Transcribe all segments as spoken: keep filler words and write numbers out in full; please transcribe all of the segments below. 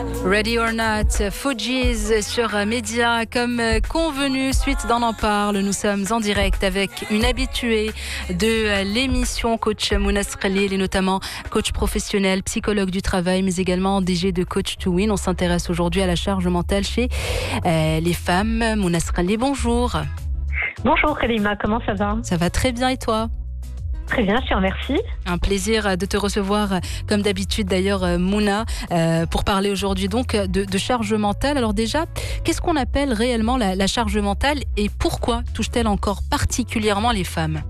Ready or Not, Fugees sur Média. Comme convenu, suite d'En en parle, nous sommes en direct avec une habituée de l'émission, coach Mounas Khalil, et notamment coach professionnel, psychologue du travail, mais également D G de Coach to Win. On s'intéresse aujourd'hui à la charge mentale chez euh, les femmes. Mounas Khalil, bonjour. Bonjour Kalima, comment ça va? Ça va très bien et toi? Très bien, je te remercie. Un plaisir de te recevoir, comme d'habitude d'ailleurs, Mouna, euh, pour parler aujourd'hui donc de, de charge mentale. Alors déjà, qu'est-ce qu'on appelle réellement la, la charge mentale et pourquoi touche-t-elle encore particulièrement les femmes?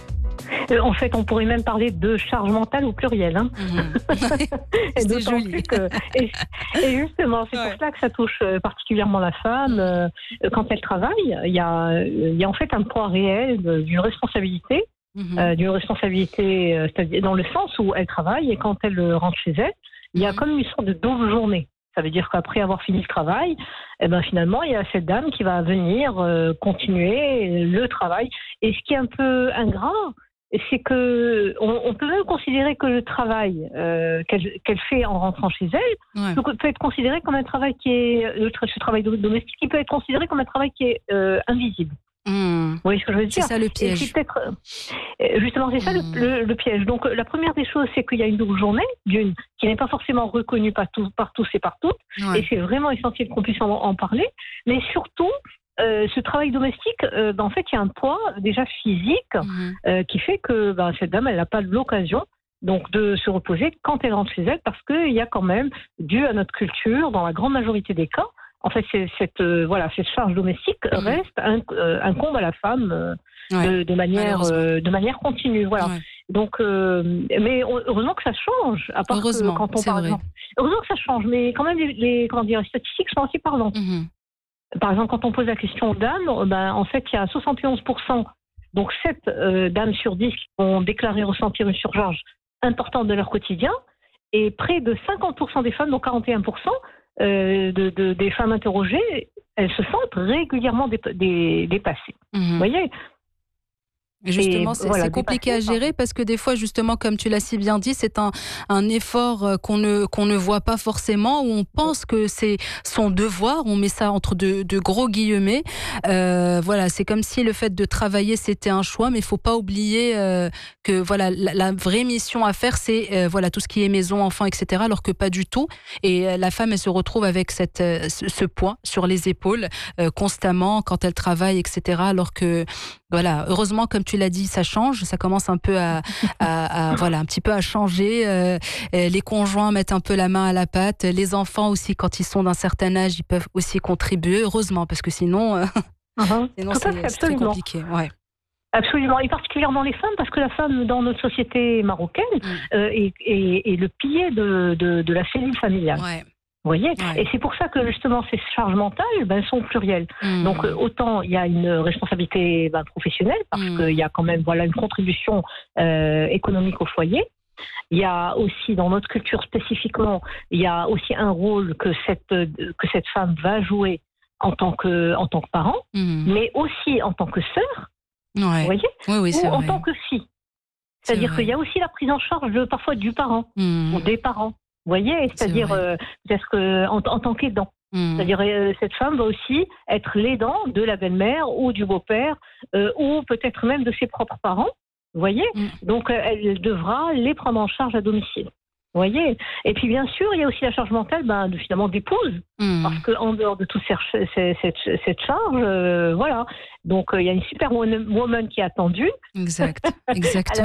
Euh, en fait, on pourrait même parler de charge mentale au pluriel. Hein. Mmh. C'est joli. Que, et, et justement, c'est ouais. pour cela que ça touche particulièrement la femme. Euh, quand elle travaille, il y a, il y a en fait un poids réel d'une responsabilité. Mmh. Euh, d'une responsabilité, euh, c'est-à-dire dans le sens où elle travaille et quand elle euh, rentre chez elle, il y a mmh. comme une sorte de double journée. Ça veut dire qu'après avoir fini le travail, eh ben finalement, il y a cette dame qui va venir euh, continuer le travail. Et ce qui est un peu ingrat, c'est que on, on peut même considérer que le travail euh, qu'elle, qu'elle fait en rentrant chez elle ouais. peut, peut être considéré comme un travail qui est le ce travail domestique, qui peut être considéré comme un travail qui est euh, invisible. Mmh. Vous voyez ce que je veux dire? C'est ça le piège. C'est peut-être, justement, c'est ça mmh. le, le, le piège. Donc, la première des choses, c'est qu'il y a une double journée, d'une, qui n'est pas forcément reconnue par, tout, par tous et par toutes. Ouais. Et c'est vraiment essentiel qu'on puisse en, en parler. Mais surtout, euh, ce travail domestique, euh, ben, en fait, il y a un poids déjà physique mmh. euh, qui fait que ben, cette dame, elle n'a pas l'occasion donc de se reposer quand elle rentre chez elle, parce qu'il y a quand même, dû à notre culture, dans la grande majorité des cas, en fait, c'est, cette, euh, voilà, cette charge domestique mmh. reste un, euh, incombe à la femme euh, ouais, de, de, manière, euh, de manière continue. Voilà. Ouais. Donc, euh, mais heureusement que ça change. À part heureusement, que quand on c'est parle, vrai. Heureusement que ça change, mais quand même, les, les, comment dire, les statistiques sont assez parlantes. Mmh. Par exemple, quand on pose la question aux dames, ben, en fait, il y a soixante et onze pour cent, donc sept euh, dames sur dix qui ont déclaré ressentir une surcharge importante de leur quotidien, et près de cinquante pour cent des femmes, donc quarante et un pour cent, Euh, de, de, des femmes interrogées, elles se sentent régulièrement dé, dé, dépassées. Mmh. Vous voyez ? Justement, c'est, voilà, c'est compliqué à gérer parce que des fois, justement, comme tu l'as si bien dit, c'est un, un effort qu'on ne, qu'on ne voit pas forcément, où on pense que c'est son devoir, on met ça entre de, de gros guillemets. Euh, voilà, c'est comme si le fait de travailler, c'était un choix, mais il ne faut pas oublier euh, que voilà, la, la vraie mission à faire, c'est euh, voilà, tout ce qui est maison, enfants, et cetera, alors que pas du tout. Et euh, la femme, elle se retrouve avec cette, euh, ce, ce poids sur les épaules euh, constamment quand elle travaille, et cetera, alors que voilà, heureusement, comme tu l'as dit, ça change, ça commence un peu à, à, à voilà, un petit peu à changer. Euh, les conjoints mettent un peu la main à la pâte. Les enfants aussi, quand ils sont d'un certain âge, ils peuvent aussi contribuer, heureusement, parce que sinon, euh, uh-huh. sinon c'est, fait, c'est très compliqué. Ouais. Absolument, et particulièrement les femmes, parce que la femme dans notre société marocaine mm. euh, est, est, est le pilier de, de, de la cellule familiale. Ouais. Vous voyez, ouais. Et c'est pour ça que justement ces charges mentales ben, sont plurielles. Mmh. Donc autant il y a une responsabilité ben, professionnelle parce mmh. qu'il y a quand même voilà une contribution euh, économique au foyer. Il y a aussi dans notre culture spécifiquement, il y a aussi un rôle que cette que cette femme va jouer en tant que en tant que parent, mmh. mais aussi en tant que sœur. Ouais. Vous voyez, oui, oui, c'est ou en vrai. tant que fille. C'est-à-dire c'est qu'il y a aussi la prise en charge de, parfois du parent mmh. ou des parents. Vous voyez, c'est-à-dire euh, peut-être que, en, en tant qu'aidant. Mmh. C'est-à-dire euh, cette femme va aussi être l'aidant de la belle-mère ou du beau-père euh, ou peut-être même de ses propres parents. Vous voyez, mmh. donc euh, elle devra les prendre en charge à domicile. Vous voyez. Et puis bien sûr, il y a aussi la charge mentale, ben, de, finalement d'épouse, mmh. parce qu'en dehors de toute cette, cette, cette charge, euh, voilà. Donc euh, il y a une super woman qui est attendue. Exact, exact.